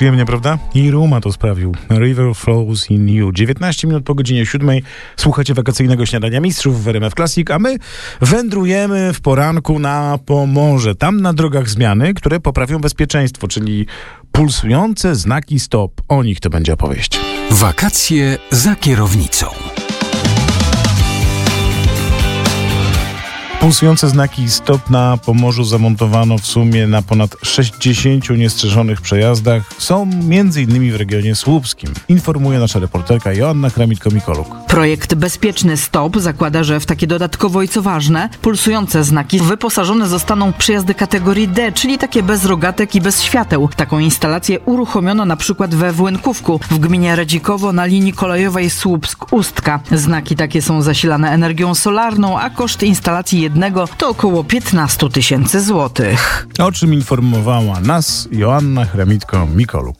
Przyjemnie, prawda? I Ruma to sprawił. River Flows in You. 19 minut po godzinie 7. Słuchacie wakacyjnego śniadania mistrzów w RMF Classic, a my wędrujemy w poranku na Pomorze. Tam na drogach zmiany, które poprawią bezpieczeństwo, czyli pulsujące znaki stop. O nich to będzie opowieść. Wakacje za kierownicą. Pulsujące znaki stop na Pomorzu zamontowano w sumie na ponad 60 niestrzeżonych przejazdach. Są m.in. w regionie słupskim. Informuje nasza reporterka Joanna Chramitko-Mikoluk. Projekt Bezpieczny Stop zakłada, że w takie dodatkowo i co ważne, pulsujące znaki wyposażone zostaną przejazdy kategorii D, czyli takie bez rogatek i bez świateł. Taką instalację uruchomiono na przykład we Włękówku w gminie Radzikowo na linii kolejowej Słupsk-Ustka. Znaki takie są zasilane energią solarną, a koszt instalacji jednego to około 15 000 złotych. O czym informowała nas Joanna Chramitko-Mikoluk.